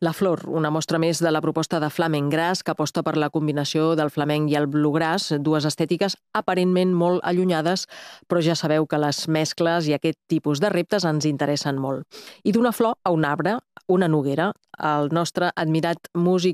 La Flor, una mostra més de la proposta de Flamenc Gras que aposta per la combinació del flamenc i el bluegrass, dues estètiques aparentment molt allunyades, però ja sabeu que les mescles i aquest tipus de reptes ens interessen molt. I d'una flor a un arbre, una noguera. El nostre admirat músic